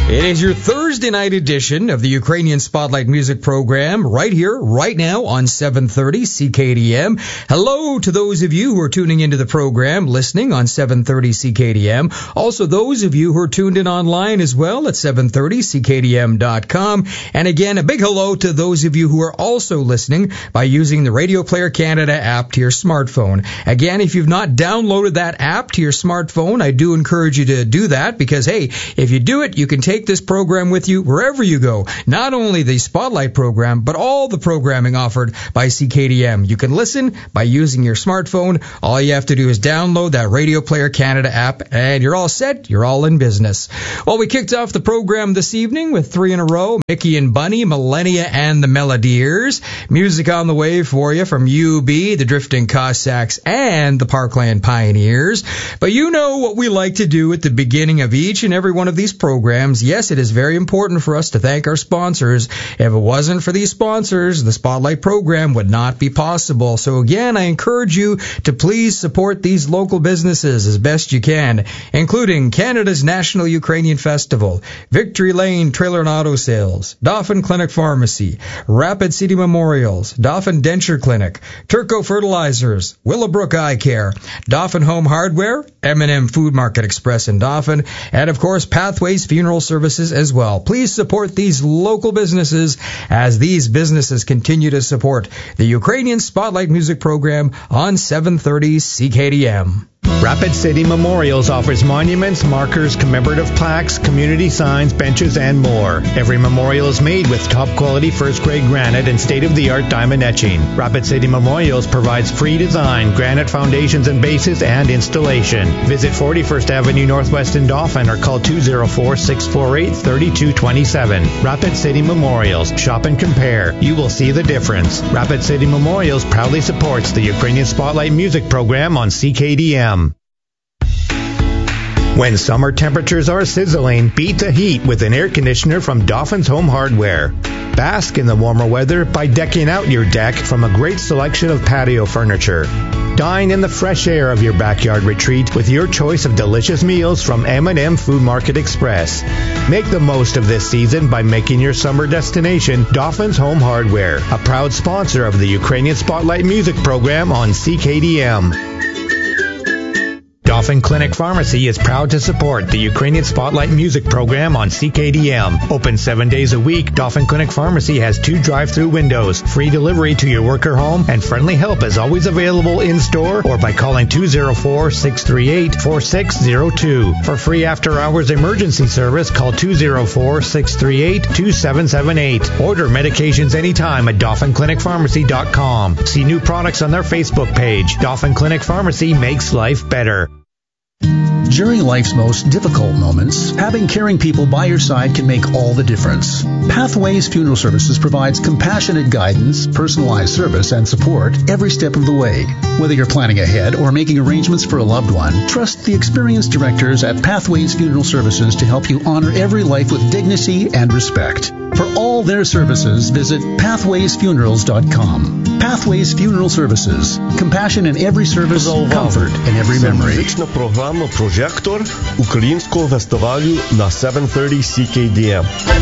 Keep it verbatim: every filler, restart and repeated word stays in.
It is your Thursday night edition of the Ukrainian Spotlight Music Program right here, right now on seven thirty C K D M. Hello to those of you who are tuning into the program, listening on seven thirty C K D M. Also, those of you who are tuned in online as well at seven thirty C K D M dot com. And again, a big hello to those of you who are also listening by using the Radio Player Canada app to your smartphone. Again, if you've not downloaded that app to your smartphone, I do encourage you to do that because, hey, if you do it, you can take this program with you wherever you go. Not only the Spotlight program, but all the programming offered by C K D M. You can listen by using your smartphone. All you have to do is download that Radio Player Canada app, and you're all set. You're all in business. Well, we kicked off the program this evening with three in a row, Mickey and Bunny, Millennia and the Melodiers. Music on the way for you from U B, the Drifting Cossacks, and the Parkland Pioneers. But you know what we like to do at the beginning of each and every one of these programs. Yes, it is very important for us to thank our sponsors. If it wasn't for these sponsors, the Spotlight program would not be possible. So again, I encourage you to please support these local businesses as best you can, including Canada's National Ukrainian Festival, Victory Lane Trailer and Auto Sales, Dauphin Clinic Pharmacy, Rapid City Memorials, Dauphin Denture Clinic, Turco Fertilizers, Willowbrook Eye Care, Dauphin Home Hardware, M and M Food Market Express in Dauphin, and of course Pathways Funeral Services as well. Please support these local businesses as these businesses continue to support the Ukrainian Spotlight Music Program on seven thirty C K D M. Rapid City Memorials offers monuments, markers, commemorative plaques, community signs, benches, and more. Every memorial is made with top-quality first-grade granite and state-of-the-art diamond etching. Rapid City Memorials provides free design, granite foundations and bases, and installation. Visit forty-first Avenue Northwest in Dauphin or call two oh four, six four eight, three two two seven. Rapid City Memorials. Shop and compare. You will see the difference. Rapid City Memorials proudly supports the Ukrainian Spotlight Music Program on C K D M. When summer temperatures are sizzling, beat the heat with an air conditioner from Dauphin's Home Hardware. Bask in the warmer weather by decking out your deck from a great selection of patio furniture. Dine in the fresh air of your backyard retreat with your choice of delicious meals from M and M Food Market Express. Make the most of this season by making your summer destination Dauphin's Home Hardware, a proud sponsor of the Ukrainian Spotlight Music Program on C K D M. Dauphin Clinic Pharmacy is proud to support the Ukrainian Spotlight Music Program on C K D M. Open seven days a week, Dauphin Clinic Pharmacy has two drive-through windows, free delivery to your work or home, and friendly help is always available in-store or by calling two oh four, six three eight, four six oh two. For free after-hours emergency service, call two oh four, six three eight, two seven seven eight. Order medications anytime at dauphin clinic pharmacy dot com. See new products on their Facebook page. Dauphin Clinic Pharmacy makes life better. During life's most difficult moments, having caring people by your side can make all the difference. Pathways Funeral Services provides compassionate guidance, personalized service, and support every step of the way. Whether you're planning ahead or making arrangements for a loved one, trust the experienced directors at Pathways Funeral Services to help you honor every life with dignity and respect. For all their services, visit pathways funerals dot com. Pathways Funeral Services. Compassion in every service, comfort in every memory. Музична програма «Прожектор» Українського фестивалю на seven thirty C K D M.